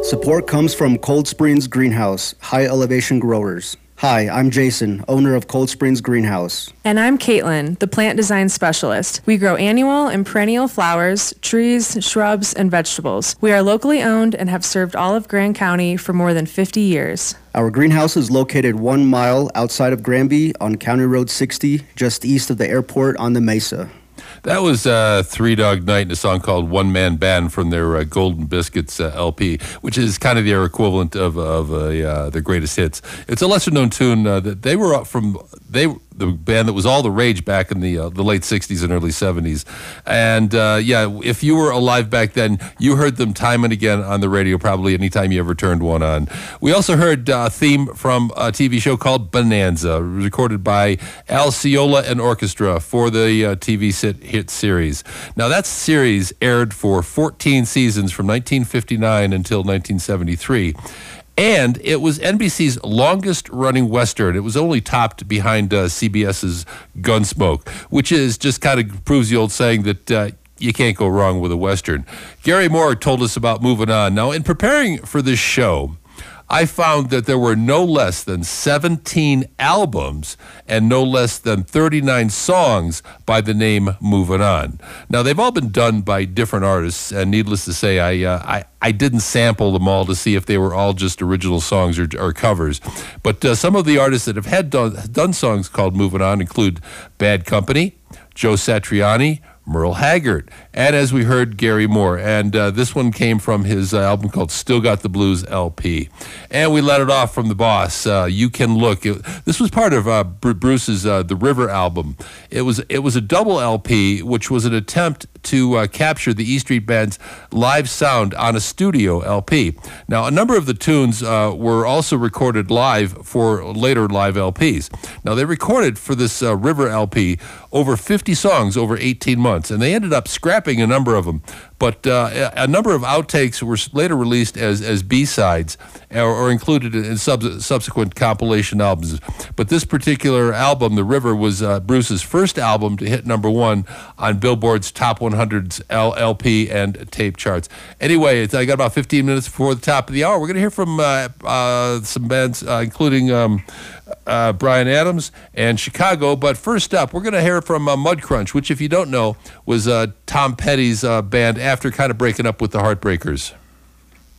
Support comes from Cold Springs Greenhouse, high elevation growers. Hi, I'm Jason, owner of Cold Springs Greenhouse. And I'm Caitlin, the plant design specialist. We grow annual and perennial flowers, trees, shrubs, and vegetables. We are locally owned and have served all of Grand County for more than 50 years. Our greenhouse is located 1 mile outside of Granby on County Road 60, just east of the airport on the Mesa. That was Three Dog Night and a song called One Man Band from their Golden Biscuits LP, which is kind of their equivalent of their greatest hits. It's a lesser known tune that they were up from. The band that was all the rage back in the late 60s and early 70s. And if you were alive back then, you heard them time and again on the radio, probably anytime you ever turned one on. We also heard a theme from a TV show called Bonanza, recorded by Al Ciola and Orchestra for the TV hit series. Now, that series aired for 14 seasons from 1959 until 1973. And it was NBC's longest-running Western. It was only topped behind CBS's Gunsmoke, which is just kind of proves the old saying that you can't go wrong with a Western. Gary Moore told us about Moving On. Now, in preparing for this show, I found that there were no less than 17 albums and no less than 39 songs by the name Moving On. Now, they've all been done by different artists, and needless to say, I didn't sample them all to see if they were all just original songs or covers. But some of the artists that have done songs called Moving On include Bad Company, Joe Satriani, Merle Haggard, and as we heard, Gary Moore. And this one came from his album called Still Got the Blues LP. And we let it off from the boss, You Can Look. This was part of Bruce's The River album. It was a double LP, which was an attempt to capture the E Street Band's live sound on a studio LP. Now, a number of the tunes were also recorded live for later live LPs. Now, they recorded for this River LP over 50 songs over 18 months, and they ended up scrapping a number of them. But a number of outtakes were later released as B-sides or included in subsequent compilation albums. But this particular album, The River, was Bruce's first album to hit #1 on Billboard's Top 100's LP and tape charts. Anyway, I got about 15 minutes before the top of the hour. We're going to hear from some bands, including Bryan Adams and Chicago. But first up, we're going to hear from Mudcrunch, which, if you don't know, was Tom Petty's band after kind of breaking up with the Heartbreakers.